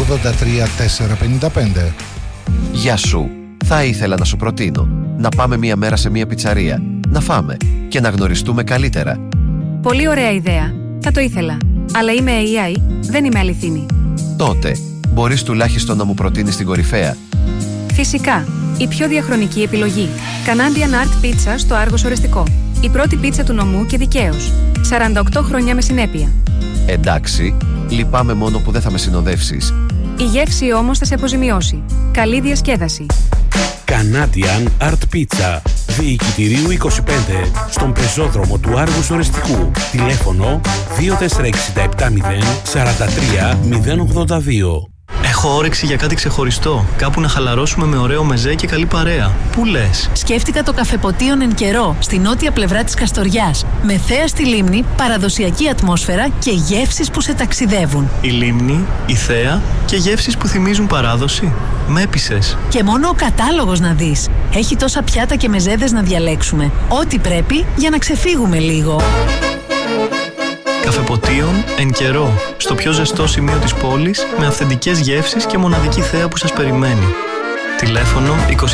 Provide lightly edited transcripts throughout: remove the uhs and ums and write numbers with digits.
455. Γεια σου. Θα ήθελα να σου προτείνω να πάμε μία μέρα σε μία πιτσαρία, να φάμε και να γνωριστούμε καλύτερα. Πολύ ωραία ιδέα. Θα το ήθελα. Αλλά είμαι AI, δεν είμαι αληθινή. Τότε, μπορείς τουλάχιστον να μου προτείνεις την κορυφαία. Φυσικά. Η πιο διαχρονική επιλογή. Canadian Art Pizza στο Άργος Ορεστικό. Η πρώτη πίτσα του νομού και δικαίως. 48 χρόνια με συνέπεια. Εντάξει, λυπάμαι μόνο που δεν θα με συνοδεύσεις. Η γεύση όμως θα σε αποζημιώσει. Καλή διασκέδαση. Canadian Art Pizza. Διοικητηρίου 25. Στον πεζόδρομο του Άργους Ορεστικού. Τηλέφωνο 24670 43 082. Έχω όρεξη για κάτι ξεχωριστό. Κάπου να χαλαρώσουμε με ωραίο μεζέ και καλή παρέα. Πού λες? Σκέφτηκα το καφεποτίον εν καιρό, στη νότια πλευρά της Καστοριάς. Με θέα στη λίμνη, παραδοσιακή ατμόσφαιρα και γεύσεις που σε ταξιδεύουν. Η λίμνη, η θέα και γεύσεις που θυμίζουν παράδοση. Με έπεισες. Και μόνο ο κατάλογος να δεις. Έχει τόσα πιάτα και μεζέδες να διαλέξουμε. Ό,τι πρέπει για να ξεφύγουμε λίγο. Καφεποτίον εν καιρό. Στο πιο ζεστό σημείο της πόλης, με αυθεντικές γεύσεις και μοναδική θέα που σας περιμένει. Τηλέφωνο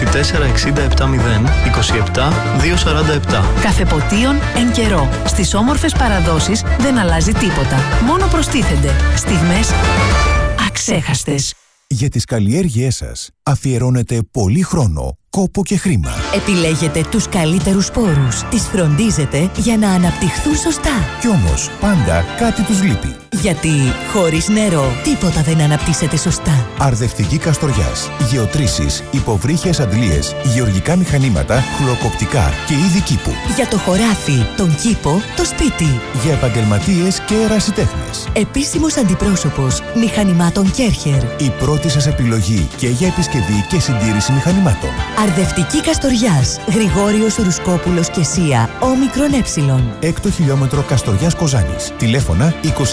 24670 27 247. Καφεποτίον εν καιρό. Στις όμορφες παραδόσεις δεν αλλάζει τίποτα. Μόνο προστίθενται στιγμές αξέχαστες. Για τις καλλιέργειές σας αφιερώνετε πολύ χρόνο, κόπο και χρήμα. Επιλέγετε τους καλύτερους σπόρους, τις φροντίζετε για να αναπτυχθούν σωστά. Κι όμως πάντα κάτι τους λείπει. Γιατί χωρίς νερό τίποτα δεν αναπτύσσεται σωστά. Αρδευτική Καστοριάς, γεωτρήσεις, υποβρύχιες αντλίες, γεωργικά μηχανήματα, χλωροκοπτικά και είδη κήπου. Για το χωράφι, τον κήπο, το σπίτι. Για επαγγελματίες και ερασιτέχνες. Επίσημος αντιπρόσωπος μηχανημάτων Κέρχερ. Η πρώτη σας επιλογή και για επισκευή και συντήρηση μηχανημάτων. Αρδευτική Καστοριάς, Γρηγόριος Ρουσκόπουλος και Σία, όμικρον έψιλον. 6ο χιλιόμετρο Καστοριάς Κοζάνης. Τηλέφωνα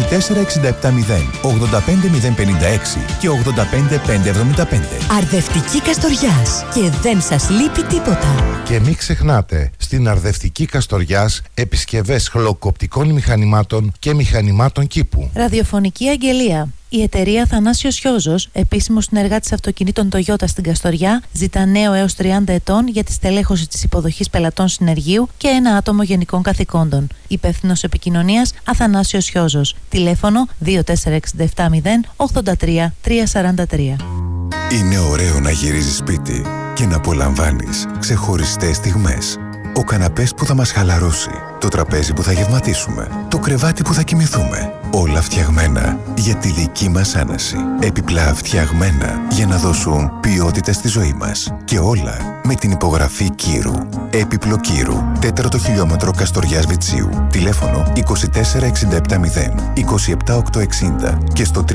24670 85056 και 85575. Αρδευτική Καστοριάς. Και δεν σας λείπει τίποτα. Και μην ξεχνάτε, στην Αρδευτική Καστοριάς επισκευές χλωροκοπτικών μηχανημάτων και μηχανημάτων κήπου. Ραδιοφωνική αγγελία. Η εταιρεία Θανάσιος Χιόζος, επίσημος συνεργάτης αυτοκινήτων Toyota στην Καστοριά, ζητά νέο έως 30 ετών για τη στελέχωση της υποδοχής πελατών συνεργείου και ένα άτομο γενικών καθηκόντων. Υπεύθυνος επικοινωνίας Αθανάσιος Χιόζος. Τηλέφωνο 24670 83 343. Είναι ωραίο να γυρίζεις σπίτι και να απολαμβάνεις ξεχωριστές στιγμές. Ο καναπές που θα μας χαλαρώσει, το τραπέζι που θα γευματίσουμε, το κρεβάτι που θα κοιμηθούμε. Όλα φτιαγμένα για τη δική μας άνεση. Επιπλά φτιαγμένα για να δώσουν ποιότητα στη ζωή μας. Και όλα με την υπογραφή Κύρου. Έπιπλο Κύρου. 4ο χιλιόμετρο Καστοριάς Βιτσίου. Τηλέφωνο 24670 27860 και στο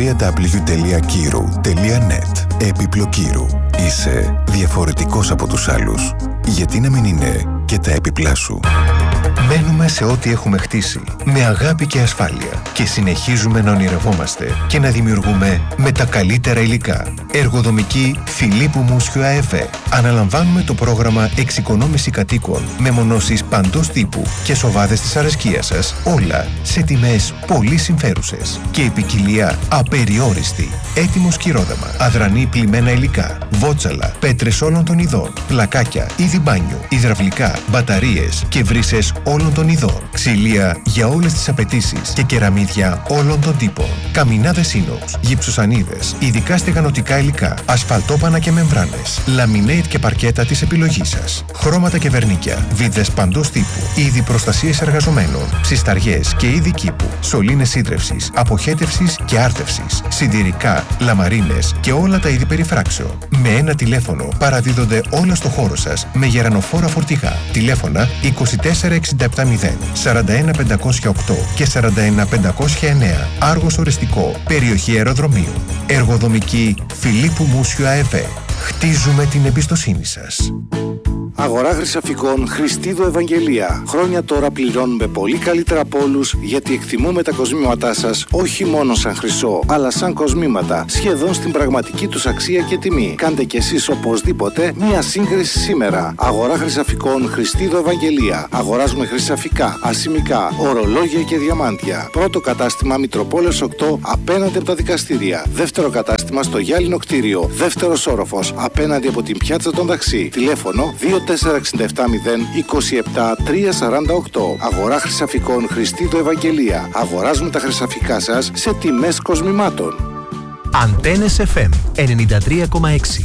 www.kiru.net. Έπιπλο Κύρου. Είσαι διαφορετικός από τους άλλους. Γιατί να μην είναι και τα έπιπλά σου? Μένουμε σε ό,τι έχουμε χτίσει, με αγάπη και ασφάλεια και συνεχίζουμε να ονειρευόμαστε και να δημιουργούμε με τα καλύτερα υλικά. Εργοδομική Φιλίππου Μούσιου ΑΕΒ. Αναλαμβάνουμε το πρόγραμμα εξοικονόμηση κατοίκων με μονώσεις παντός τύπου και σοβάδες της αρεσκίας σας, όλα σε τιμές πολύ συμφέρουσες και ποικιλία απεριόριστη. Έτοιμο σκυρόδεμα, αδρανή πλημμένα υλικά, βότσαλα, πέτρες όλων των ειδών, πλακάκια, είδη μπάνιου, υδραυλικά, μπαταρίες και βρύσες όλων των ειδών, ξυλία για όλες τις απαιτήσεις και κεραμίδια όλων των τύπων, καμινάδες ίνοξ, γυψοσανίδες, ειδικά στεγανοτικά υλικά, ασφαλτόπανα και μεμβράνες, λαμινέιτ και παρκέτα της επιλογής σας, χρώματα και βερνίκια, βίδες παντός τύπου, είδη προστασίας εργαζομένων, ψισταριές και είδη κήπου, σωλήνες ίδρευσης, αποχέτευσης και άρτευσης, συντηρικά, λαμαρίνες και όλα τα είδη περιφράξεων. Με ένα τηλέφωνο παραδίδονται όλα στο χώρο σας με γερανοφόρα φορτηγά. Τηλέφωνα 24670 41508 και 41509. Άργος Ορεστικό, περιοχή αεροδρομίου. Εργοδομική Φιλίππου Μούσιου ΑΕΒ. Χτίζουμε την εμπιστοσύνη σας. Αγορά χρυσαφικών Χριστίδο Ευαγγελία. Χρόνια τώρα πληρώνουμε πολύ καλύτερα από όλους, γιατί εκτιμούμε τα κοσμήματά σας όχι μόνο σαν χρυσό, αλλά σαν κοσμήματα, σχεδόν στην πραγματική τους αξία και τιμή. Κάντε κι εσείς οπωσδήποτε μία σύγκριση σήμερα. Αγορά χρυσαφικών Χριστίδο Ευαγγελία. Αγοράζουμε χρυσαφικά, ασημικά, ορολόγια και διαμάντια. Πρώτο κατάστημα Μητροπόλεως 8 απέναντι από τα δικαστήρια. Δεύτερο κατάστημα στο Γυάλινο κτίριο. Δεύτερος όροφος απέναντι από την πιάτσα των Δαξί. Τηλέφωνο 24670 27 348. Αγορά χρυσαφικών Χριστίδο Ευαγγελία. Αγοράζουμε τα χρυσαφικά σας σε τιμές κοσμημάτων. Αντένες FM 93,6.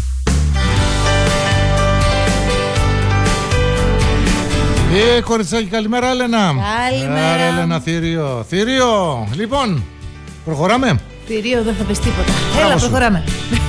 Κοριτσάκι, καλημέρα Έλενα. Καλημέρα. Έλενα, Θήριο. Θήριο, λοιπόν, προχωράμε. Θηρίο, δεν θα πεις τίποτα. Έλα, προχωράμε.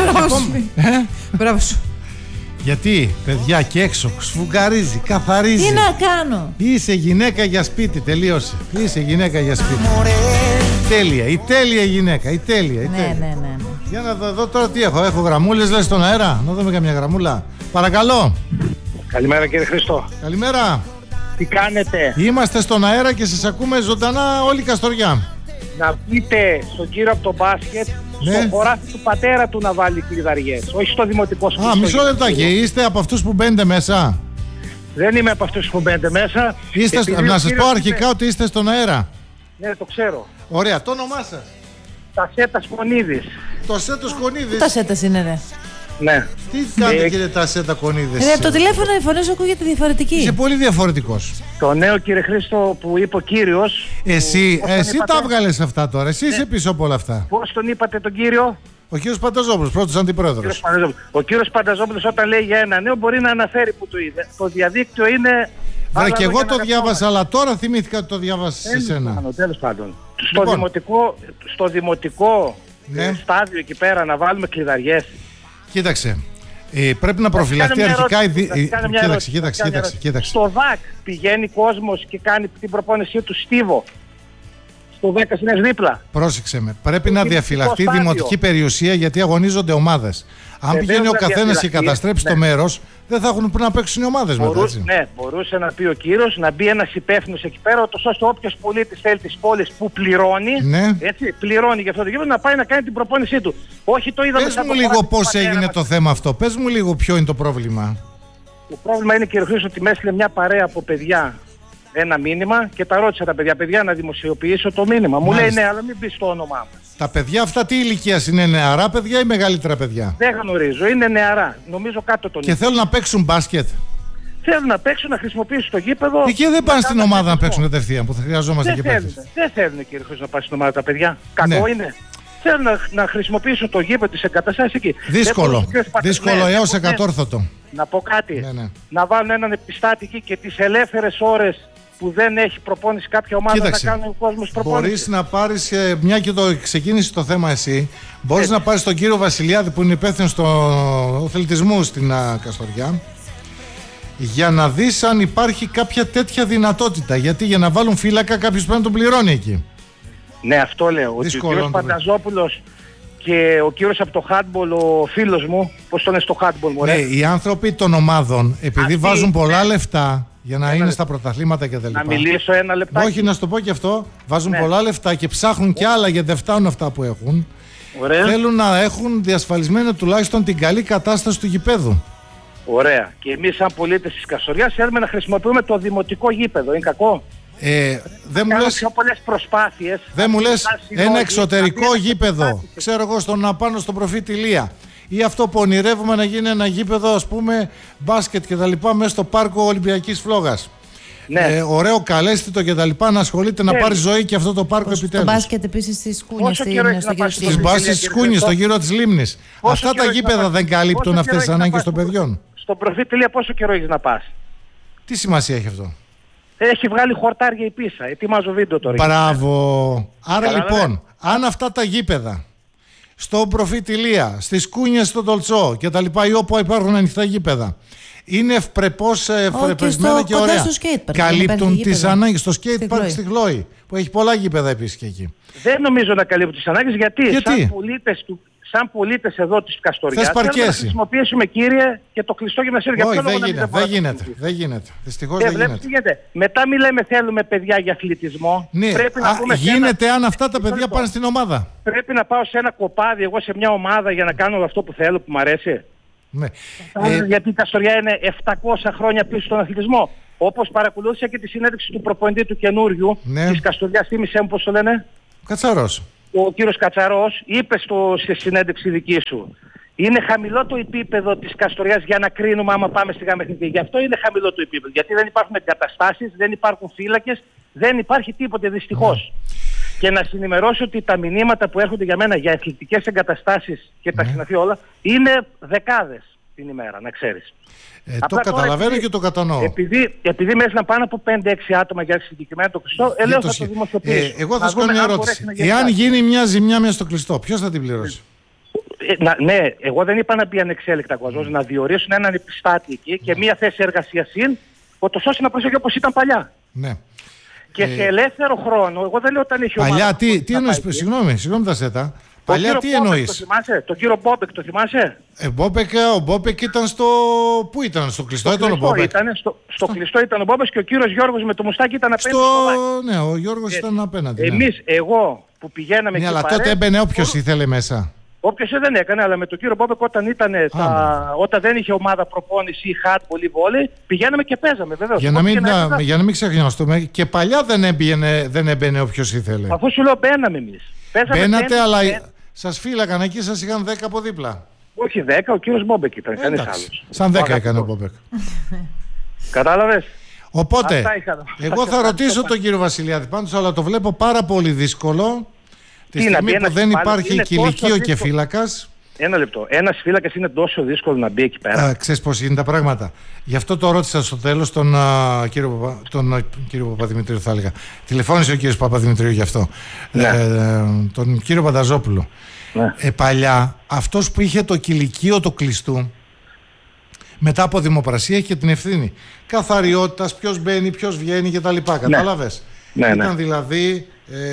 Μπράβο σου. Γιατί, παιδιά, και έξω σφουγγαρίζει, καθαρίζει. Τι να κάνω. Είσαι γυναίκα για σπίτι, τελείωσε. Είσαι γυναίκα για σπίτι. Τέλεια, η τέλεια γυναίκα, η τέλεια. Ναι. Για να δω τώρα τι έχω. Έχω γραμμούλες, λες, στον αέρα. Να δούμε καμιά γραμμούλα. Παρακαλώ. Καλημέρα κύριε Χριστό. Καλημέρα. Τι κάνετε? Είμαστε στον αέρα και σας ακούμε ζωντανά όλη η Καστοριά. Να πείτε στον κύριο από το μπάσκετ, στο χωράφι του πατέρα του να βάλει κλειδαριές, όχι στο δημοτικό σπίτι. Μισό λεπτάκι, είστε από αυτούς που μπαίνετε μέσα? Δεν είμαι από αυτούς που μπαίνετε μέσα. Να σας πω αρχικά ότι είστε στον αέρα. Ναι, το ξέρω. Ωραία, το όνομά σας? Τασέτας Κονίδης. Το Σέτος Κονίδης. Τασέτας είναι, ρε. Ναι. Τι κάνετε κύριε Τασέτα Κονίδης? Από το τηλέφωνο η φωνή σου ακούγεται διαφορετική. Είσαι πολύ διαφορετικός. Το νέο κύριε Χρήστο που είπε ο κύριος. Εσύ τα βγάλες αυτά τώρα. Εσύ είσαι πίσω από όλα αυτά. Πώς τον είπατε τον κύριο? Ο κύριος Πανταζόπουλος, πρώτος αντιπρόεδρος. Ο κύριος Πανταζόπουλος όταν λέει για ένα νέο μπορεί να αναφέρει που το είδε. Το διαδίκτυο είναι... Βέβαια και εγώ το διάβασα, αλλά τώρα θυμήθηκα ότι το διάβασα σε σένα. Τέλος πάντων. Στο δημοτικό στάδιο εκεί πέρα να βάλουμε κλειδαριές. Κοίταξε, πρέπει να προφυλαχτεί αρχικά κοίταξε. Στο ΔΑΚ πηγαίνει κόσμος και κάνει την προπόνησή του στίβο. Στο ΔΑΚ είναι δίπλα. Πρόσεξε με, πρέπει να διαφυλαχτεί δημοτική περιουσία γιατί αγωνίζονται ομάδες. Αν πηγαίνει ο καθένας και καταστρέψει το μέρος, δεν θα έχουν που να παίξουν οι ομάδες μετά. Ναι, μπορούσε να πει ο κύριος, να μπει ένας υπεύθυνος εκεί πέρα, ώστε όποιος πολίτης θέλει της πόλης που πληρώνει, πληρώνει για αυτό το γήπεδο, να πάει να κάνει την προπόνησή του. Όχι το είδαμε. Πες μου λίγο πώς έγινε το θέμα αυτό, πες μου λίγο ποιο είναι το πρόβλημα. Το πρόβλημα είναι, κύριε Χρήστο, ότι με έστειλε μια παρέα από παιδιά ένα μήνυμα και τα ρώτησα τα παιδιά να δημοσιοποιήσω το μήνυμα. Μου λέει ναι, αλλά μην πεις το όνομά μου. Τα παιδιά αυτά τι ηλικία είναι, νεαρά παιδιά ή μεγαλύτερα παιδιά? Δεν γνωρίζω, είναι νεαρά. Νομίζω κάτω των. Και θέλουν να παίξουν μπάσκετ. Θέλουν να παίξουν, να χρησιμοποιήσουν το γήπεδο. Εκεί δεν πάνε στην ομάδα να παίξουν κατευθείαν που θα χρειαζόμαστε και παίκτες. Δεν θέλουν, κύριε Χρήστο, να πάνε στην ομάδα τα παιδιά. Κακό είναι. Θέλουν να χρησιμοποιήσουν το γήπεδο της εγκαταστάσης εκεί. Δύσκολο έως εκατόρθωτο. Να πω κάτι. Να βάλουν έναν επιστάτη εκεί και τις ελεύθερες ώρες που δεν έχει προπόνηση κάποια ομάδα. Κοίταξε, να κάνουν ο κόσμος προπόνηση. Μπορείς να πάρεις, μια και το ξεκίνησε το θέμα εσύ, μπορείς να πάρεις τον κύριο Βασιλιάδη που είναι υπεύθυνος στο αθλητισμού στην Καστοριά για να δεις αν υπάρχει κάποια τέτοια δυνατότητα. Γιατί για να βάλουν φύλακα κάποιος πρέπει να τον πληρώνει εκεί. Ναι, αυτό λέω. Ότι ο κύριος Πανταζόπουλος και ο κύριος από το handball, ο φίλος μου, πώς το είναι στο handball μου, ναι, οι άνθρωποι των ομάδων, επειδή βάζουν πολλά λεφτά για να είναι στα πρωταθλήματα κτλ. Να μιλήσω ένα λεπτάκι. Όχι, να σου το πω και αυτό. Βάζουν πολλά λεφτά και ψάχνουν κι άλλα γιατί δεν φτάνουν αυτά που έχουν. Ωραία. Θέλουν να έχουν διασφαλισμένη τουλάχιστον την καλή κατάσταση του γηπέδου. Ωραία. Και εμείς σαν πολίτες της Καστοριάς θέλουμε να χρησιμοποιούμε το δημοτικό γήπεδο. Είναι κακό? Δεν μου λες, πιο πολλές προσπάθειες. Δεν μου λες ένα εξωτερικό γήπεδο, ξέρω εγώ, πάνω στον Προφήτη Ηλία. Ή αυτό που ονειρεύουμε να γίνει ένα γήπεδο, ας πούμε, μπάσκετ και τα λοιπά, μέσα στο πάρκο Ολυμπιακής Φλόγας. Ναι. Ωραίο, καλέσθητο και τα λοιπά, να ασχολείται να πάρει ζωή και αυτό το πάρκο επιτέλους. Το μπάσκετ επίσης στις Κούνιες, στις μπάσκετ στις Κούνιες, στο γύρο της Λίμνης. Αυτά τα γήπεδα δεν καλύπτουν αυτές τις ανάγκες των παιδιών. Στον Προφήτη Ηλία πόσο καιρό έχεις να πας? Τι σημασία έχει αυτό? Έχει βγάλει χορτάρια η πίσα. Ετοιμάζω βίντεο τώρα. Μπράβο. Άρα λοιπόν, αν αυτά τα γήπεδα στο Προφήτη Ηλία, στις Κούνιες, στο Τολτσό και τα λοιπά, ή όπου υπάρχουν ανοιχτά γήπεδα, είναι ευπρεπώς ευπρεπισμένα και ωραία. Καλύπτουν τις ανάγκες. Στο σκέιτ πάρκ στη Χλόη, που έχει πολλά γήπεδα επίσης και εκεί. Δεν νομίζω να καλύπτουν τις ανάγκες, γιατί? σαν πολίτες εδώ της Καστοριάς, θέλουμε να χρησιμοποιήσουμε, κύριε, και το κλειστό γυμναστήριο. Όχι, δεν γίνεται. Δυστυχώς δεν γίνεται. Μετά μην λέμε θέλουμε παιδιά για αθλητισμό. Ναι, γίνεται αν αυτά τα παιδιά πάνε στην ομάδα. Πρέπει να πάω σε ένα κοπάδι, εγώ σε μια ομάδα για να κάνω αυτό που θέλω, που μου αρέσει. Ναι. Γιατί η Καστοριά είναι 700 χρόνια πίσω στον αθλητισμό. Όπως παρακολούθησα και τη συνέντευξη του προπονητή του καινούριου της Καστοριάς, θύμισέ μου πώς το λένε. Κατσαρός. Ο κύριος Κατσαρός είπε στη συνέντευξη δική σου, είναι χαμηλό το επίπεδο της Καστοριάς για να κρίνουμε άμα πάμε στη ΓΑΜ Εθνική. Γι' αυτό είναι χαμηλό το επίπεδο. Γιατί δεν υπάρχουν εγκαταστάσεις, δεν υπάρχουν φύλακες, δεν υπάρχει τίποτε δυστυχώς. Και να συνημερώσω ότι τα μηνύματα που έρχονται για μένα για αθλητικές εγκαταστάσεις και τα συναφή όλα είναι δεκάδες την ημέρα, να ξέρεις. Το καταλαβαίνω και το κατανοώ. Επειδή με έστειλαν πάνω από 5-6 άτομα για συγκεκριμένα το κλειστό, λέω θα το δημοσιοποιήσω. Εγώ θα σου κάνω μια ερώτηση. Εάν γίνει μια ζημιά μέσα στο κλειστό, ποιος θα την πληρώσει? Ναι, εγώ δεν είπα να μπει ανεξέλεκτα κόσμος, να διορίσουν έναν επιστάτη εκεί και μια θέση εργασίας συν, ώστε να προσέχει όπως ήταν παλιά. Ναι. Και σε ελεύθερο χρόνο, εγώ δεν λέω όταν είχε ομάδα. Παλιά τι εννοείς, συγγνώμη Δασέτα. Παλιά τι εννοείς? Τον κύριο Μπόμπεκ το θυμάσαι? Ο Μπόμπεκ ήταν στο... Πού ήταν, στο κλειστό ήταν ο Μπόμπεκ? Στο κλειστό ήταν ο Μπόμπεκ και ο κύριος Γιώργος με το μουστάκι ήταν απέναντι. Ναι, ο Γιώργος ήταν απέναντι. Εγώ που πηγαίναμε εκεί. Ναι, αλλά τότε έμπαινε όποιος ήθελε μέσα. Όποιος δεν έκανε, αλλά με τον κύριο Μπόμπεκ όταν δεν είχε ομάδα προπόνηση ή handball ή βόλεϊ, πηγαίναμε και παίζαμε βεβαίως. Για να μην ξεχνιαστούμε, και παλιά δεν έμπαινε όποιος ήθελε. Αφού σου λέω μπαίναμε εμείς. Μπαίνατε, αλλά σας φύλακαν εκεί, σας είχαν 10 από δίπλα. Όχι 10, ο κύριος Μπόμπεκ ήταν, κανείς άλλος. Σαν 10 έκανε ο Μπόμπεκ. Κατάλαβες? Οπότε, εγώ θα ρωτήσω τον κύριο Βασιλιάδη πάντως, αλλά το βλέπω πάρα πολύ δύσκολο. Τη στιγμή που δεν υπάρχει κηλικείο και φύλακας. Ένα λεπτό. Ένας φύλακας είναι τόσο δύσκολο να μπει εκεί πέρα. Ξέρεις πώς είναι τα πράγματα. Γι' αυτό το ρώτησα στο τέλος τον κύριο Παπαδημητρίου, θα έλεγα. Τηλεφώνησε ο κύριος Παπαδημητρίου γι' αυτό. Ναι. Τον κύριο Πανταζόπουλο. Ναι. Παλιά, αυτός που είχε το κηλικείο του κλειστού, μετά από δημοπρασία είχε την ευθύνη καθαριότητας, ποιος μπαίνει, ποιος βγαίνει κτλ. Κατάλαβες? Ναι. Ήταν δηλαδή.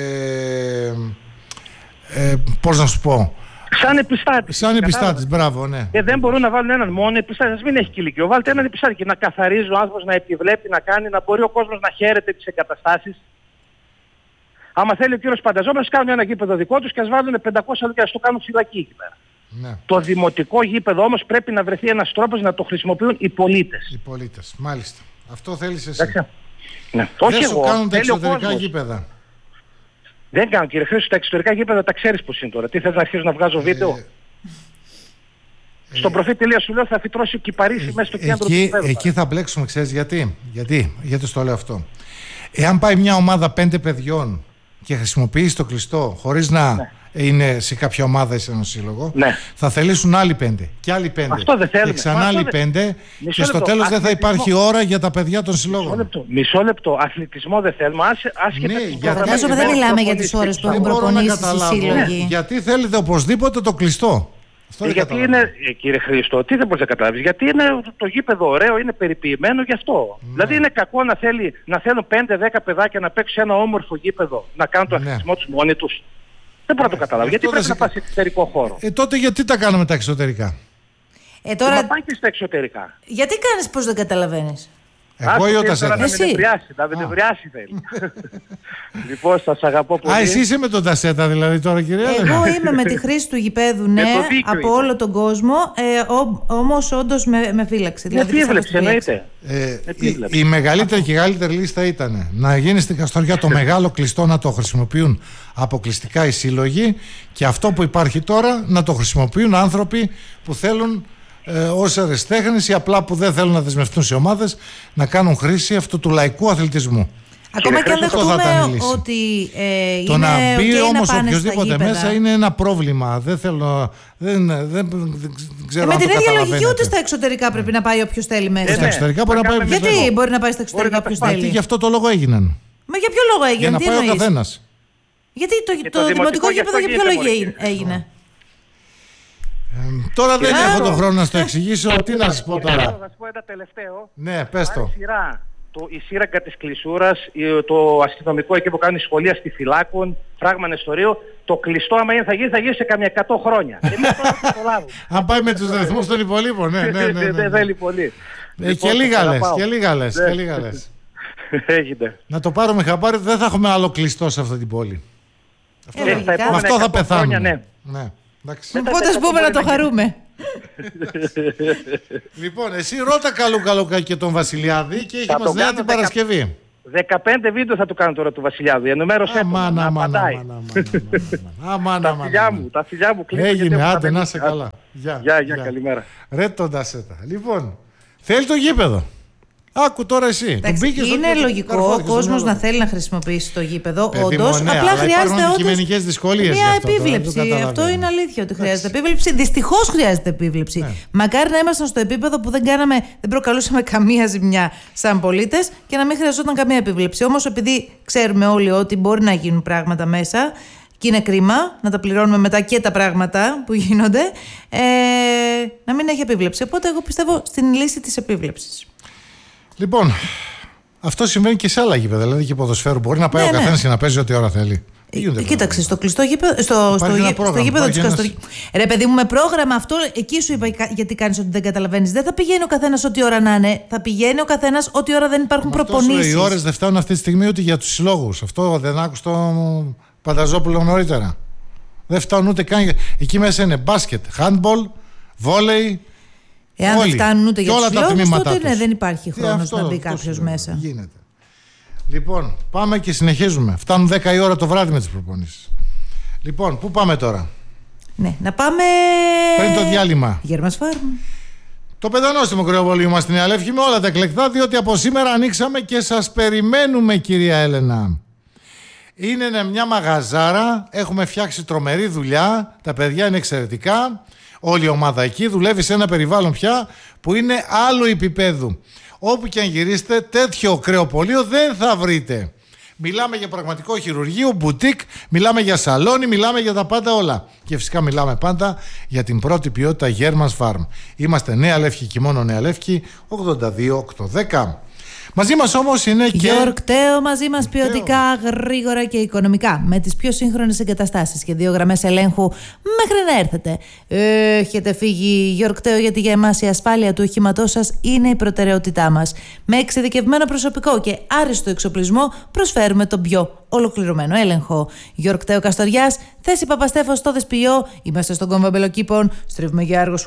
Πώς να σου πω. Σαν επιστάτης, μπράβο, ναι. Δεν μπορούν να βάλουν έναν μόνο επιστάτη. Ας μην έχει κηλικείο. Βάλτε έναν επιστάτη και να καθαρίζει ο άνθρωπος, να επιβλέπει, να κάνει, να μπορεί ο κόσμος να χαίρεται τις εγκαταστάσεις. Άμα θέλει ο κύριος Πανταζόπουλος, κάνουν ένα γήπεδο δικό τους και ας βάλουν 500 λεπτά και ας το κάνουν φυλακή εκεί πέρα. Ναι. Το δημοτικό γήπεδο όμως πρέπει να βρεθεί ένας τρόπος να το χρησιμοποιούν οι πολίτες. Οι πολίτες, μάλιστα. Αυτό θέλεις εσύ. Ναι. Δεν σου κάνουν τα εξωτερικά γήπεδα. Δεν κάνω, κύριε Χρήστο, τα εξωτερικά γήπεδα τα ξέρεις πώς είναι τώρα. Τι θες να αρχίσω να βγάζω βίντεο? Στο προφή.com σου λέω θα φυτρώσει κυπαρίσι μέσα στο κέντρο του γήπεδου. Εκεί θα μπλέξουμε, ξέρεις γιατί στο λέω αυτό. Εάν πάει μια ομάδα 5 παιδιών και χρησιμοποιήσει το κλειστό χωρίς να είναι σε κάποια ομάδα ή σε έναν σύλλογο, θα θελήσουν άλλοι 5 και άλλοι 5 και ξανά άλλοι 5 και στο τέλος δεν θα υπάρχει ώρα για τα παιδιά των συλλόγων. Μισό λεπτό. Αθλητισμό δεν θέλουμε. Φαντάζομαι δεν μιλάμε για τις ώρες που έχουν προπονήσει οι σύλλογοι. Γιατί θέλετε οπωσδήποτε το κλειστό? Γιατί είναι, κύριε Χρήστο, τι δεν μπορείς να καταλάβεις? Γιατί είναι το γήπεδο ωραίο, είναι περιποιημένο γι' αυτό. Δηλαδή είναι κακό να θέλουν 5-10 παιδάκια να παίξουν σε ένα όμορφο γήπεδο, να κάνουν το αθλητισμό τους μόνοι τους. Δεν μπορώ να το καταλάβω. Γιατί πρέπει να πας σε εξωτερικό χώρο? Τότε γιατί τα κάνουμε τα εξωτερικά? Τώρα... Να πάει και στα εξωτερικά. Γιατί κάνεις πως δεν καταλαβαίνεις? Εγώ ή όταν σε να με νευριάσει θέλει. Λοιπόν, σας αγαπώ πολύ. Εσύ είσαι με τον Τασέτα δηλαδή τώρα, κυρία? Εγώ είμαι με τη χρήση του γηπέδου, ναι, από όλο τον κόσμο, όμως όντως με φύλαξη. Επίβλεψη εννοείται. Η μεγαλύτερη και καλύτερη λίστα ήταν να γίνει στην Καστοριά το μεγάλο κλειστό να το χρησιμοποιούν αποκλειστικά οι σύλλογοι, και αυτό που υπάρχει τώρα να το χρησιμοποιούν άνθρωποι που θέλουν ως αριστέχνες ή απλά που δεν θέλουν να δεσμευτούν σε ομάδες, να κάνουν χρήση αυτού του λαϊκού αθλητισμού. Ακόμα και αν δεχτούμε ότι το να μπει όμως οποιοδήποτε μέσα είναι ένα πρόβλημα. Δεν θέλω, δεν ξέρω αν με το την ίδια λογική ούτε στα εξωτερικά πρέπει να πάει όποιος θέλει μέσα. Στα εξωτερικά μπορεί να πάει όποιος θέλει. Γιατί μπορεί να πάει στα εξωτερικά όποιος θέλει? Γιατί γι' αυτό το λόγο έγιναν. Μα για ποιο λόγο έγιναν? Για να πάει ο καθένας. Γιατί το δημοτικό γήπεδο για ποιο λόγο έγινε? Τώρα δεν έχω τον χρόνο να στο εξηγήσω. Τι να σας πω τώρα? Θα σας πω ένα τελευταίο. Ναι, πες το. η σύραγγα της Κλεισούρας, το αστυνομικό εκεί που κάνουν σχολεία στη Φυλάκων, φράγμα Νεστορίου, το κλειστό άμα θα γίνει σε καμιά 100 χρόνια. Εμείς τώρα θα το λάβουμε. Αν πάει με τους ρυθμούς των υπολείπων, ναι. Δεν θέλει πολύ. Και λίγα λες. Έγινε. Να το πάρουμε χαμπάρι, δεν θα έχουμε άλλο κλειστό σε αυτή την πόλη. Με αυτό θα πεθάνουμε. Ναι. Οπότε ας πούμε να το χαρούμε. Λοιπόν, εσύ ρώτα καλούκα και τον Βασιλιάδη και έχει μας νέα την Παρασκευή. 15 βίντεο θα του κάνω τώρα του Βασιλιάδη. Ενημέρωσέ μου να απαντάει. Τα φιλιά μου κλείνουν. Έγινε, άντε να είσαι καλά. Γεια, καλημέρα. Ρε τον Τασέτα. Λοιπόν, θέλει το γήπεδο. Άκου τώρα εσύ. Είναι λογικό ο κόσμος να θέλει να χρησιμοποιήσει το γήπεδο. Όντως, απλά χρειάζεται μια επίβλεψη. Αυτό είναι αλήθεια ότι χρειάζεται επίβλεψη. Δυστυχώς χρειάζεται επίβλεψη. Μακάρι να ήμασταν στο επίπεδο που δεν προκαλούσαμε καμία ζημιά σαν πολίτες και να μην χρειαζόταν καμία επίβλεψη. Όμως, επειδή ξέρουμε όλοι ότι μπορεί να γίνουν πράγματα μέσα και είναι κρίμα να τα πληρώνουμε μετά και τα πράγματα που γίνονται, να μην έχει επίβλεψη. Οπότε, εγώ πιστεύω στην λύση της επίβλεψης. Λοιπόν, αυτό συμβαίνει και σε άλλα γήπεδα. Δηλαδή και ποδοσφαίρου μπορεί να πάει ο καθένας και να παίζει ό,τι ώρα θέλει. Κοίταξε, στο κλειστό γήπεδο, στο γήπεδο της Καστοριάς. Ρε παιδί μου, με πρόγραμμα αυτό, εκεί σου είπα γιατί κάνεις ότι δεν καταλαβαίνεις. Δεν θα πηγαίνει ο καθένας ό,τι ώρα να είναι. Θα πηγαίνει ο καθένας ό,τι ώρα δεν υπάρχουν προπονήσεις. Οι ώρες δεν φτάνουν αυτή τη στιγμή ούτε για τους συλλόγους. Αυτό δεν άκουσα τον Πανταζόπουλο νωρίτερα. Δεν φτάνουν ούτε καν. Εκεί μέσα είναι μπάσκετ, handball, βόλεϊ. Εάν δεν φτάνουν ούτε για τους συλλόγους, τότε δεν υπάρχει χρόνος να μπει κάποιος μέσα. Γίνεται. Λοιπόν, πάμε και συνεχίζουμε. Φτάνουν 10 η ώρα το βράδυ με τις προπονήσεις. Λοιπόν, πού πάμε τώρα? Ναι, να πάμε πριν το διάλειμμα. Γέρμας Φάρμ. Το πεντανόστιμο κρεοβολείο μας στην Νέα Λεύκη με όλα τα εκλεκτά, διότι από σήμερα ανοίξαμε και σας περιμένουμε, κυρία Έλενα. Είναι μια μαγαζάρα, έχουμε φτιάξει τρομερή δουλειά, τα παιδιά είναι εξαιρετικά. Όλη η ομάδα εκεί δουλεύει σε ένα περιβάλλον πια που είναι άλλου επίπεδου. Όπου και αν γυρίσετε, τέτοιο κρεοπωλείο δεν θα βρείτε. Μιλάμε για πραγματικό χειρουργείο, μπουτίκ, μιλάμε για σαλόνι, μιλάμε για τα πάντα όλα. Και φυσικά μιλάμε πάντα για την πρώτη ποιότητα Γέρμας Φάρμ. Είμαστε Νέα Λεύκη και μόνο Νέα Λεύκη, 82-810. Μαζί μας όμως είναι και Γιορκταίο, μαζί μας ποιοτικά, γρήγορα και οικονομικά. Με τις πιο σύγχρονες εγκαταστάσεις και 2 γραμμές ελέγχου μέχρι να έρθετε. Έχετε φύγει Γιορκταίο, γιατί για εμάς η ασφάλεια του οχήματός σας είναι η προτεραιότητά μας. Με εξειδικευμένο προσωπικό και άριστο εξοπλισμό προσφέρουμε τον πιο ολοκληρωμένο έλεγχο. Γιορκταίο Καστοριάς, θέση Παπαστέφος στο Δεσποιό. Είμαστε στον κόμβο Μπελοκήπων. Στρίβουμε για Άργος.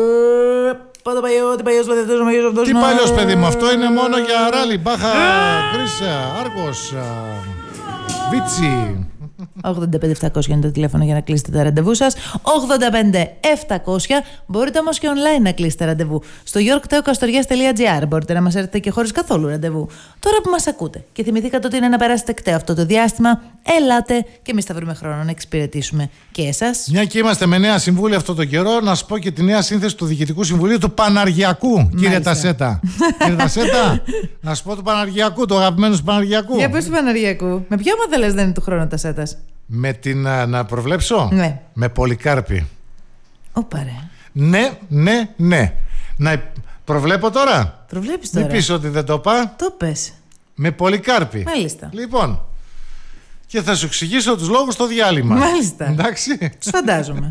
Τι παλιός, παιδί μου, αυτό είναι μόνο για ράλι, Μπάχα, Χρύσα, Άργος, Βίτσι. 85-700 είναι το τηλέφωνο για να κλείσετε τα ραντεβού σας. 85-700. Μπορείτε όμως και online να κλείσετε ραντεβού στο yorkteokastorias.gr. Μπορείτε να μας έρθετε και χωρίς καθόλου ραντεβού. Τώρα που μας ακούτε και θυμηθήκατε ότι είναι να περάσετε κταίο αυτό το διάστημα, ελάτε και εμείς θα βρούμε χρόνο να εξυπηρετήσουμε και εσάς. Μια και είμαστε με νέα συμβούλια αυτό το καιρό, να σου πω και τη νέα σύνθεση του Διοικητικού Συμβουλίου του Παναργιακού, κύριε Τασέτα. Κύριε Τασέτα, να σου πω του Παναργιακού, του αγαπημένου του Παναργιακού. Για πες του Παναργιακού. Με ποια ομάδα λες δεν είναι του χρόνου Τασέτας? Με την. Να προβλέψω. Ναι. Με Πολυκάρπη. Ωπα ρε. Ναι. Να προβλέπω τώρα. Προβλέπεις τώρα. Μην πεις ότι δεν το είπα. Το πες. Με Πολυκάρπη. Μάλιστα. Λοιπόν. Και θα σου εξηγήσω τους λόγους στο διάλειμμα. Μάλιστα. Εντάξει. Τους φαντάζομαι.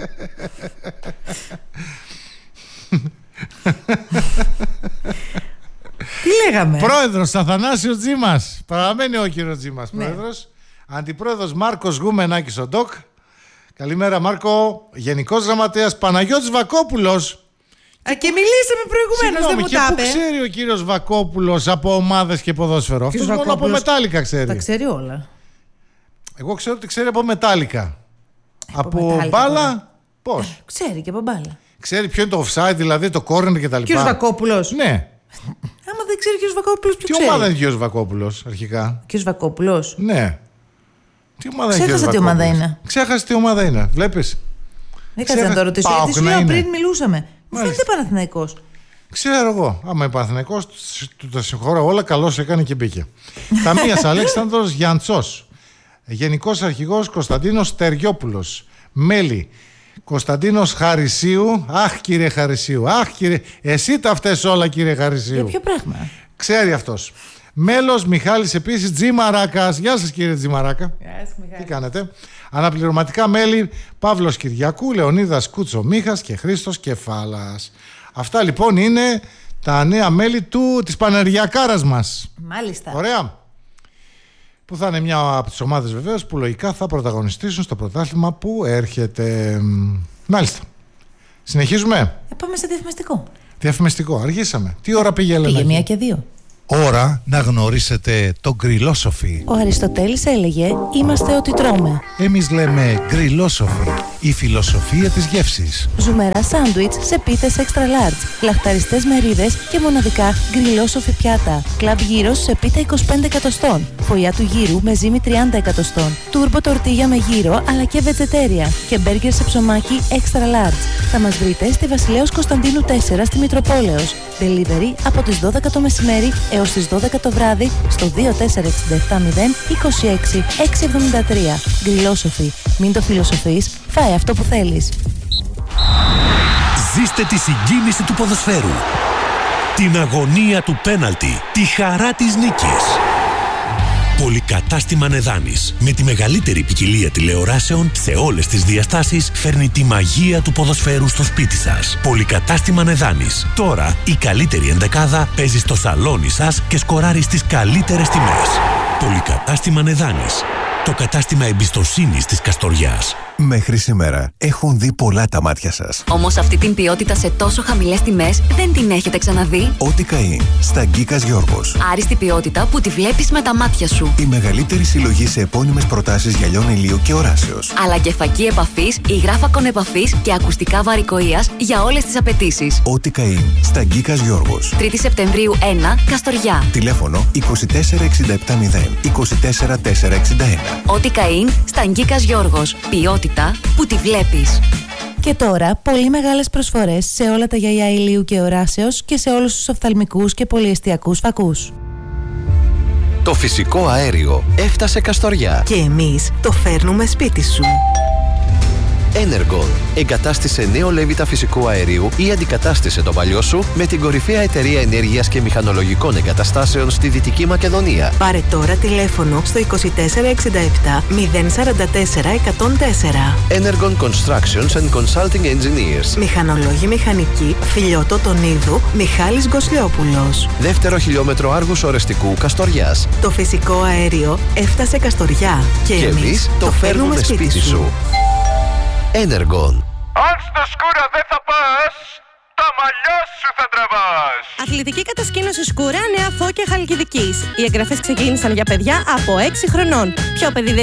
Τι λέγαμε? Πρόεδρος Αθανάσιος Τζίμας. Παραμένει ο κύριος Τζίμας, πρόεδρος. Αντιπρόεδρος Μάρκος Γουμενάκης ο Ντοκ. Καλημέρα Μάρκο. Γενικός Γραμματέας Παναγιώτης Βακόπουλος. Και μιλήσαμε προηγουμένως, δεν μου τα είπε. Πού ξέρει ο κύριος Βακόπουλος από ομάδες και ποδόσφαιρο? Αυτός μόνο από μετάλλικα ξέρει. Τα ξέρει όλα. Εγώ ξέρω ότι ξέρει από μετάλλικα. Από μπάλα πώς? Ξέρει και από μπάλα. Ξέρει ποιο είναι το offside, δηλαδή το corner κτλ. Κύριος Βακόπουλος. Ναι. Άμα δεν ξέρει ο κύριος Βακόπουλος, ποιο ξέρει? Τι ομάδα είναι ο κύριος Βακόπουλος αρχικά? Κύριος Βακόπουλος. Ναι. Τι ομάδα είναι? Ξέχασε τι ομάδα είναι. Ξέχασε τι ομάδα είναι. Βλέπεις. Δεν κάτσε να το ρωτήσω. Γιατί σου λέω πριν μιλούσαμε. Μου φαίνεται Παναθηναϊκός. Ξέρω εγώ. Άμα είναι Παναθηναϊκός, του τα συγχωρώ όλα. Καλώς έκανε και μπήκε. Ταμείας Αλέξανδρος Γιαντσός. Γενικός Αρχηγός Κωνσταντίνος Τεριόπουλος. Μέλη Κωνσταντίνος Χαρισίου. Αχ κύριε Χαρισίου. Αχ κύριε. Εσύ τα φταίς όλα κύριε Χαρισίου. Για ποιο πράγμα? Ξέρει αυτός. Μέλος Μιχάλης επίσης Τζιμαράκας. Γεια σας κύριε Τζιμαράκα. Τι κάνετε? Αναπληρωματικά μέλη Παύλος Κυριακού, Λεωνίδας Κούτσο Μίχας και Χρήστος Κεφάλας. Αυτά λοιπόν είναι τα νέα μέλη της Πανεργιακάρας μας. Μάλιστα. Ωραία. Που θα είναι μια από τις ομάδες βεβαίως που λογικά θα πρωταγωνιστήσουν στο πρωτάθλημα που έρχεται. Μάλιστα. Συνεχίζουμε. Πάμε σε διαφημιστικό. Διαφημιστικό. Αργήσαμε. Τι ώρα πήγε, Ελένα? Πήγε 1 και 2. Ώρα να γνωρίσετε το γκριλόσοφι. Ο Αριστοτέλης έλεγε «Είμαστε ό,τι τρώμε». Εμείς λέμε γκριλόσοφι, η φιλοσοφία της γεύσης. Ζουμερά σάντουιτς σε πίτες extra large, λαχταριστές μερίδες και μοναδικά γκριλόσοφι πιάτα. Κλαμπ γύρος σε πίτα 25 εκατοστών. Φωλιά του γύρου με ζύμη 30 εκατοστών. Τούρμπο τορτίγια με γύρο αλλά και βετζετέρια. Και μπέργκερ σε ψωμάκι extra large. Θα μας βρείτε στη Βασιλέως Κωνσταντίνου 4 στη Μητροπόλεως. Delivery από τις 12 το μεσημέρι έως τις 12 το βράδυ στο 24670 26 673. Γκριλόσοφι. Μην το φιλοσοφείς, φάε αυτό που θέλεις. Ζήστε τη συγκίνηση του ποδοσφαίρου, την αγωνία του πέναλτι, τη χαρά της νίκης. Πολυκατάστημα Νεδάνης, με τη μεγαλύτερη ποικιλία τηλεοράσεων σε όλες τις διαστάσεις, φέρνει τη μαγεία του ποδοσφαίρου στο σπίτι σας. Πολυκατάστημα Νεδάνης. Τώρα η καλύτερη ενδεκάδα παίζει στο σαλόνι σας και σκοράρει στις καλύτερες τιμές. Πολυκατάστημα Νεδάνης. Το κατάστημα εμπιστοσύνης της Καστοριάς. Μέχρι σήμερα έχουν δει πολλά τα μάτια σας. Όμως αυτή την ποιότητα σε τόσο χαμηλές τιμές δεν την έχετε ξαναδεί. Ό,τι καεί στα Γκίκας Γιώργος. Άριστη ποιότητα που τη βλέπεις με τα μάτια σου. Η μεγαλύτερη συλλογή σε επώνυμες προτάσεις γυαλιών ηλίου και οράσεως. Αλλά και φακή επαφής, υγράφακον επαφής και ακουστικά βαρικοείας για όλες τις απαιτήσεις. Ό,τι καεί στα Γκίκας Γιώργος. 3η Σεπτεμβρίου 1, Καστοριά. Τηλέφωνο 24670 24461. Ό,τι καεί στα Γκίκας Γιώργος. Ποιότητα που τη βλέπεις. Και τώρα, πολύ μεγάλες προσφορές σε όλα τα γυαλιά ηλίου και οράσεως και σε όλους τους οφθαλμικούς και πολυεστιακούς φακούς. Το φυσικό αέριο έφτασε Καστοριά. Και εμείς το φέρνουμε σπίτι σου. Energon. Εγκατάστησε νέο λέβητα φυσικού αερίου ή αντικατάστησε το παλιό σου με την κορυφαία εταιρεία ενέργειας και μηχανολογικών εγκαταστάσεων στη Δυτική Μακεδονία. Πάρε τώρα τηλέφωνο στο 2467 044 104. Energon Constructions and Consulting Engineers. Μηχανολόγοι μηχανικοί, Φιλιώτο Τονίδου, Μιχάλης Γκοσλιόπουλος. Δεύτερο χιλιόμετρο Άργους Ορεστικού Καστοριάς. Το φυσικό αέριο έφτασε Καστοριά. Και εμείς το φέρνουμε σπίτι σου. Energon. Αν στο σκούρα δεν θα πας, τα μαλλιά σου θα τραβάς. Αθλητική κατασκήνωση Σκούρα, Νέα Φώκια Χαλκιδικής. Οι εγγραφές ξεκίνησαν για παιδιά από 6 χρονών. Ποιο παιδί δεν